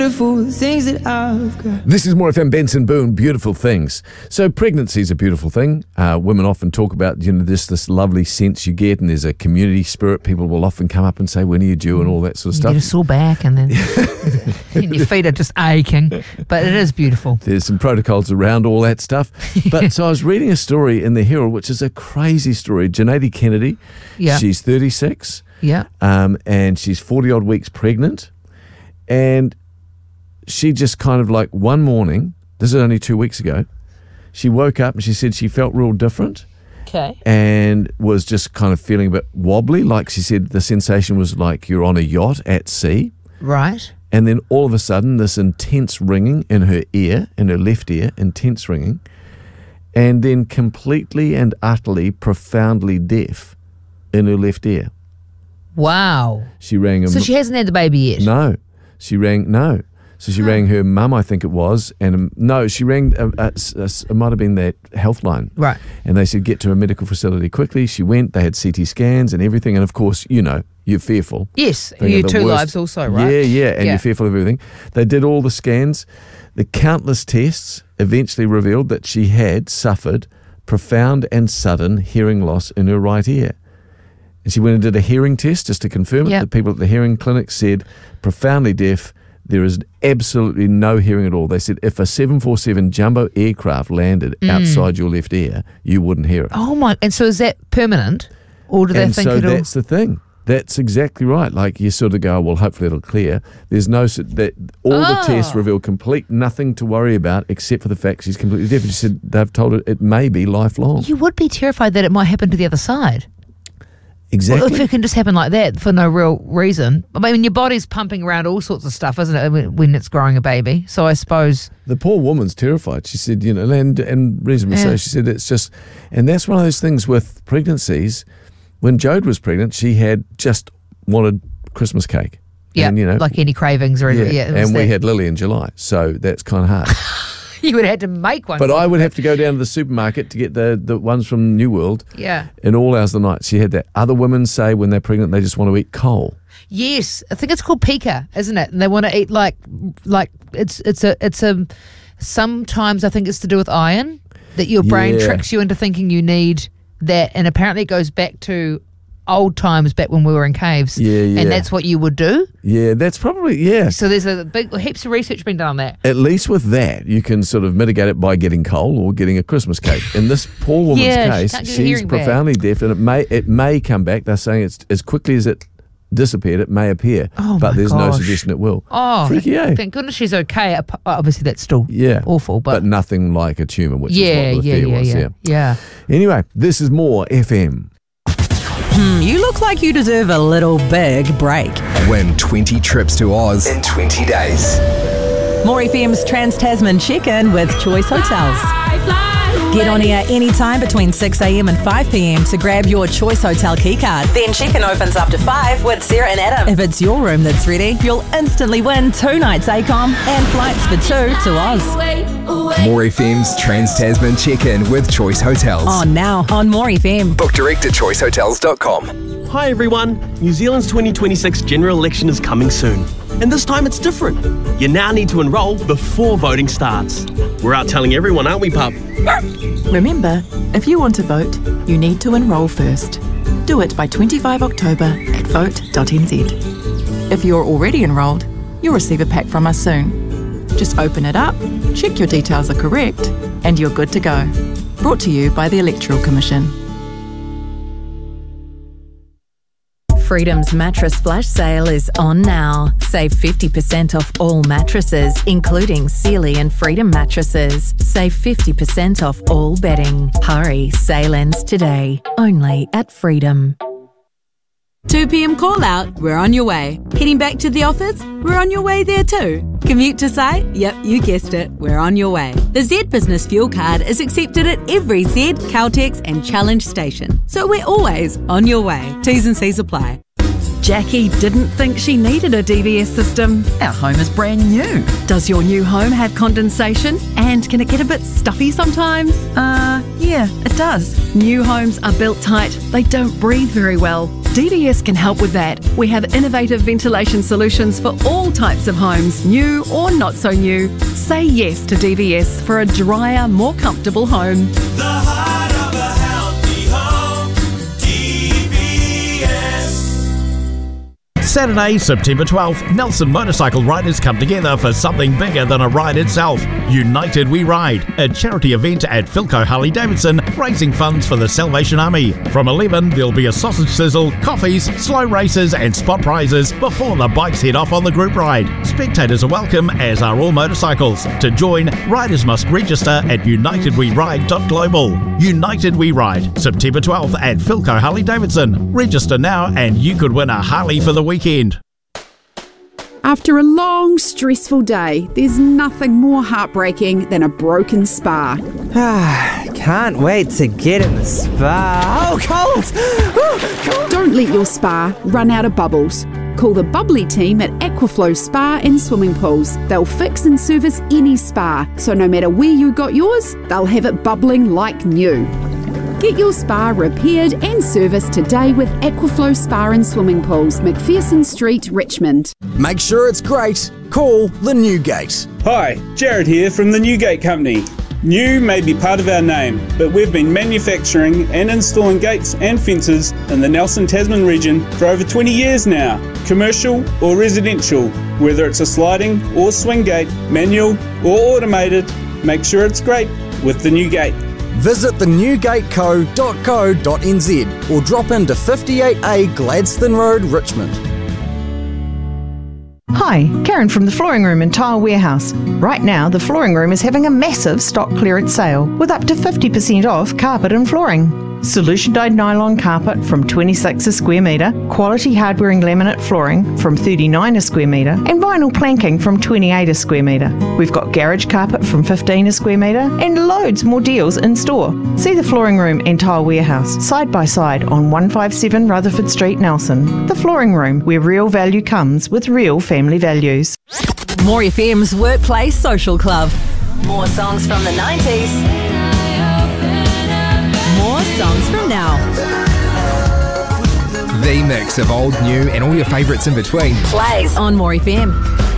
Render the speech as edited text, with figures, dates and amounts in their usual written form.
Beautiful things that I've got. This is More FM, Benson Boone, beautiful things. So pregnancy is a beautiful thing. Women often talk about, this lovely sense you get, and there's a community spirit. People will often come up and say, when are you due, and all that sort of stuff. You get a sore back and then and your feet are just aching. But it is beautiful. There's some protocols around all that stuff. But so I was reading a story in the Herald, which is a crazy story. Janae Kennedy, she's 36. Yeah. And she's 40-odd weeks pregnant. And she just kind of like one morning, this is only 2 weeks ago, she woke up and she said she felt real different. Okay. And was just kind of feeling a bit wobbly. Like she said, the sensation was like you're on a yacht at sea. Right. And then all of a sudden, this intense ringing in her ear, in her left ear, intense ringing. And then completely and utterly, profoundly deaf in her left ear. Wow. She rang So she hasn't had the baby yet? No. She rang her mum, I think it was, and she rang, it might have been that health line. Right. And they said, get to a medical facility quickly. She went, they had CT scans and everything, and of course, you're fearful. Yes, you two lives also, right? Yeah, and you're fearful of everything. They did all the scans. The countless tests eventually revealed that she had suffered profound and sudden hearing loss in her right ear. And she went and did a hearing test just to confirm it. The people at the hearing clinic said, profoundly deaf, there is absolutely no hearing at all. They said if a 747 jumbo aircraft landed outside your left ear, you wouldn't hear it. Oh my! And so is that permanent, or do they think it'll? And so that's the thing. That's exactly right. Like you sort of go, well, hopefully it'll clear. There's no that all the tests reveal nothing to worry about except for the fact she's completely deaf. She said they've told her it may be lifelong. You would be terrified that it might happen to the other side. Exactly. Well, if it can just happen like that for no real reason. I mean, your body's pumping around all sorts of stuff, isn't it, when it's growing a baby? So I suppose... The poor woman's terrified. She said, and reasonably so, she said it's just... And that's one of those things with pregnancies. When Jode was pregnant, she had just wanted Christmas cake. Yeah, and, like any cravings or anything. Yeah, and we had Lily in July, so that's kind of hard. You would have had to make one. But I would have to go down to the supermarket to get the ones from New World. Yeah. In all hours of the night. She had that. Other women say when they're pregnant they just want to eat coal. Yes, I think it's called pica, isn't it? And they want to eat like it's a sometimes I think it's to do with iron, that your brain tricks you into thinking you need that, and apparently it goes back to old times, back when we were in caves. And that's what you would do. Yeah, that's probably, So there's heaps of research being done on that. At least with that, you can sort of mitigate it by getting coal or getting a Christmas cake. In this poor woman's case, she's profoundly deaf, and it may come back. They're saying it's as quickly as it disappeared, it may appear. But there's no suggestion it will. Oh, freaky, eh? Thank goodness she's okay. Obviously, that's still awful. But nothing like a tumour, which is what the fear was. Yeah. Anyway, this is More FM. You look like you deserve a little big break. Win 20 trips to Oz in 20 days. More FM's Trans-Tasman Check-In with Choice Hotels. Get on air anytime between 6 a.m. and 5 p.m. to grab your Choice Hotel keycard. Then check-in opens after 5 with Sarah and Adam. If it's your room that's ready, you'll instantly win 2 nights ACOM and flights for 2 to Oz. More FM's Trans-Tasman Check-In with Choice Hotels. On now on More FM. Book direct at choicehotels.com. Hi everyone, New Zealand's 2026 general election is coming soon. And this time it's different. You now need to enrol before voting starts. We're out telling everyone, aren't we, pup? Remember, if you want to vote, you need to enrol first. Do it by 25 October at vote.nz. If you're already enrolled, you'll receive a pack from us soon. Just open it up, check your details are correct, and you're good to go. Brought to you by the Electoral Commission. Freedom's mattress flash sale is on now. Save 50% off all mattresses, including Sealy and Freedom mattresses. Save 50% off all bedding. Hurry, sale ends today. Only at Freedom. 2 p.m. call out, we're on your way. Heading back to the office, we're on your way there too. Commute to site? Yep, you guessed it, we're on your way. The Z Business Fuel Card is accepted at every Z, Caltex and Challenge station. So we're always on your way. T's and C's apply. Jackie didn't think she needed a DVS system. Our home is brand new. Does your new home have condensation? And can it get a bit stuffy sometimes? Yeah, it does. New homes are built tight. They don't breathe very well. DVS can help with that. We have innovative ventilation solutions for all types of homes, new or not so new. Say yes to DVS for a drier, more comfortable home. The heart of a healthy home, DVS. Saturday, September 12th, Nelson motorcycle riders come together for something bigger than a ride itself. United We Ride, a charity event at Philco Harley Davidson, raising funds for the Salvation Army. From 11, there'll be a sausage sizzle, coffees, slow races and spot prizes before the bikes head off on the group ride. Spectators are welcome, as are all motorcycles. To join, riders must register at unitedweride.global. United We Ride, September 12th at Philco Harley Davidson. Register now and you could win a Harley for the weekend. After a long, stressful day, there's nothing more heartbreaking than a broken spa. Can't wait to get in the spa. Oh, cold! Cold! Don't let your spa run out of bubbles. Call the bubbly team at Aquaflow Spa and Swimming Pools. They'll fix and service any spa, so no matter where you got yours, they'll have it bubbling like new. Get your spa repaired and serviced today with Aquaflow Spa and Swimming Pools, McPherson Street, Richmond. Make sure it's great. Call the Newgate. Hi, Jared here from the Newgate Company. New may be part of our name, but we've been manufacturing and installing gates and fences in the Nelson Tasman region for over 20 years now. Commercial or residential, whether it's a sliding or swing gate, manual or automated, make sure it's great with the Newgate. Visit thenewgateco.co.nz or drop into 58A Gladstone Road, Richmond. Hi, Karen from the Flooring Room and Tile Warehouse. Right now, the Flooring Room is having a massive stock clearance sale with up to 50% off carpet and flooring. Solution dyed nylon carpet from 26 a square metre, quality hard wearing laminate flooring from 39 a square metre, and vinyl planking from 28 a square metre. We've got garage carpet from 15 a square metre and loads more deals in store. See the Flooring Room and Tile Warehouse side by side on 157 Rutherford Street, Nelson. The Flooring Room, where real value comes with real family values. More FM's Workplace Social Club. More songs from the 90s. More songs from now. The mix of old, new and all your favourites in between Plays on More FM.